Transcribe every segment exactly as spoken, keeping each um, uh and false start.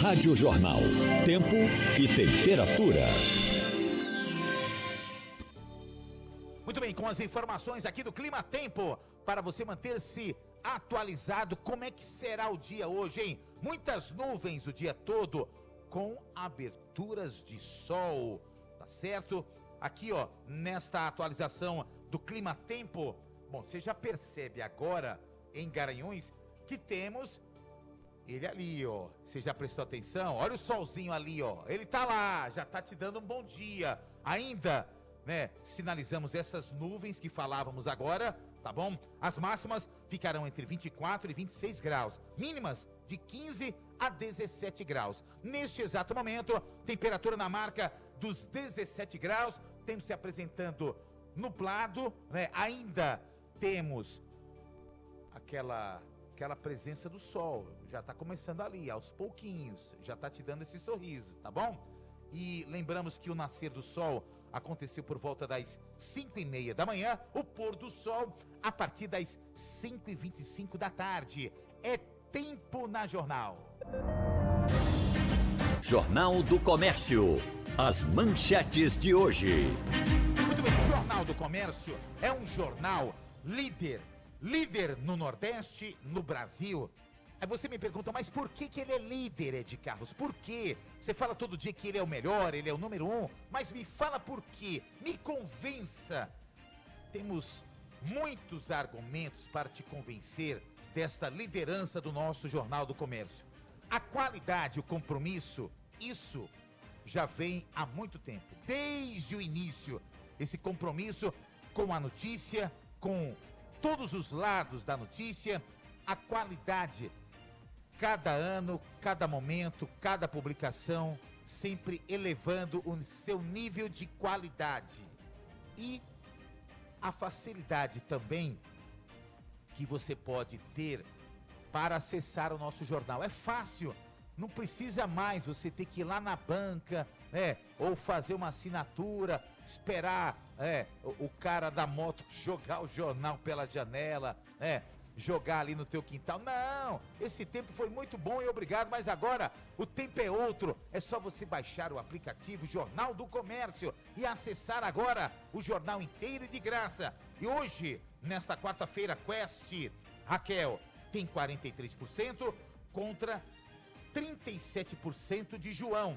Rádio Jornal. Tempo e temperatura. Muito bem, com as informações aqui do Clima Tempo, para você manter-se atualizado, como é que será o dia hoje, hein? Muitas nuvens o dia todo, com aberturas de sol, tá certo? Aqui, ó, nesta atualização do Clima Tempo, bom, você já percebe agora, em Garanhuns, que temos ele ali, ó, você já prestou atenção? Olha o solzinho ali, ó, ele tá lá, já tá te dando um bom dia, ainda, né, sinalizamos essas nuvens que falávamos agora, tá bom? As máximas ficarão entre vinte e quatro e vinte e seis graus, mínimas de quinze a dezessete graus. Neste exato momento, temperatura na marca dos dezessete graus, temos se apresentando nublado, né? Ainda temos aquela, aquela presença do sol, já está começando ali, aos pouquinhos, já está te dando esse sorriso, tá bom? E lembramos que o nascer do sol aconteceu por volta das cinco e meia da manhã, o pôr do sol a partir das cinco e vinte e cinco da tarde. É tempo na Jornal. Jornal do Comércio. As manchetes de hoje. Muito bem, o Jornal do Comércio é um jornal líder, líder no Nordeste, no Brasil. Aí você me pergunta, mas por que que ele é líder, Ed Carlos? Por quê? Você fala todo dia que ele é o melhor, ele é o número um, mas me fala por quê, me convença. Temos muitos argumentos para te convencer desta liderança do nosso Jornal do Comércio. A qualidade, o compromisso, isso já vem há muito tempo, desde o início, esse compromisso com a notícia, com todos os lados da notícia, a qualidade, cada ano, cada momento, cada publicação, sempre elevando o seu nível de qualidade. E a facilidade também que você pode ter para acessar o nosso jornal. É fácil, não precisa mais você ter que ir lá na banca, né? Ou fazer uma assinatura, esperar é, o, o cara da moto jogar o jornal pela janela, né? Jogar ali no teu quintal. Não, esse tempo foi muito bom e obrigado, mas agora o tempo é outro. É só você baixar o aplicativo Jornal do Comércio e acessar agora o jornal inteiro de graça. E hoje, nesta quarta-feira, Quest, Raquel, tem quarenta e três por cento contra trinta e sete por cento de João.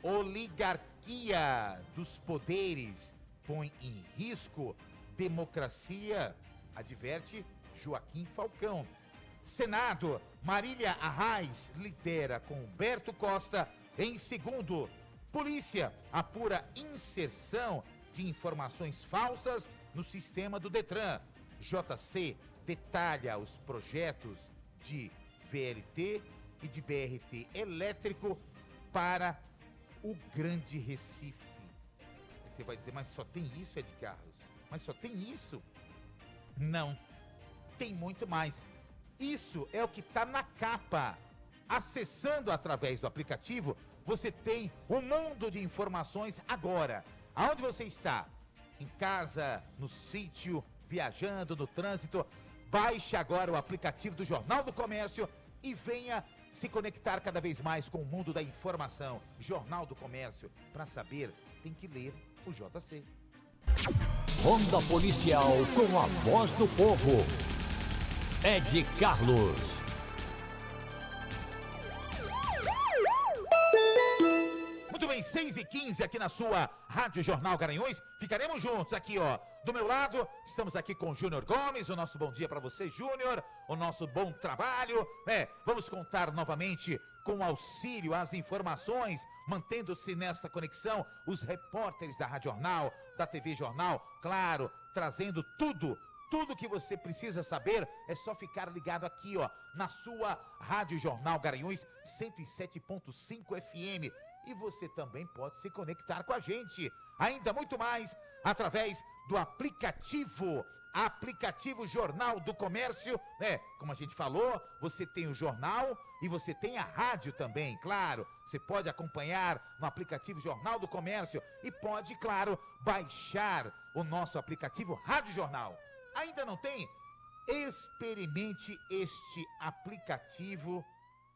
Oligarquia dos poderes põe em risco democracia, adverte Joaquim Falcão. Senado, Marília Arraes lidera com Humberto Costa em segundo. Polícia apura inserção de informações falsas no sistema do Detran. J C detalha os projetos de V L T e de B R T elétrico para o Grande Recife. Você vai dizer, mas só tem isso, Ed Carlos? Mas só tem isso? Não, tem muito mais. Isso é o que está na capa. Acessando através do aplicativo, você tem um mundo de informações agora. Aonde você está? Em casa, no sítio, viajando, no trânsito. Baixe agora o aplicativo do Jornal do Comércio e venha se conectar cada vez mais com o mundo da informação. Jornal do Comércio. Para saber, tem que ler o J C. Ronda Policial com a voz do povo. Ed Carlos. Muito bem, seis e quinze aqui na sua Rádio Jornal Garanhuns. Ficaremos juntos aqui, ó. Do meu lado, estamos aqui com o Júnior Gomes. O nosso bom dia para você, Júnior. O nosso bom trabalho. É, vamos contar novamente com auxílio às informações, mantendo-se nesta conexão, os repórteres da Rádio Jornal, da T V Jornal, claro, trazendo tudo, tudo que você precisa saber. É só ficar ligado aqui, ó, na sua Rádio Jornal Garanhuns cento e sete ponto cinco F M. E você também pode se conectar com a gente, ainda muito mais, através do aplicativo, aplicativo Jornal do Comércio, né? Como a gente falou, você tem o jornal e você tem a rádio também, claro. Você pode acompanhar no aplicativo Jornal do Comércio e pode, claro, baixar o nosso aplicativo Rádio Jornal. Ainda não tem? Experimente este aplicativo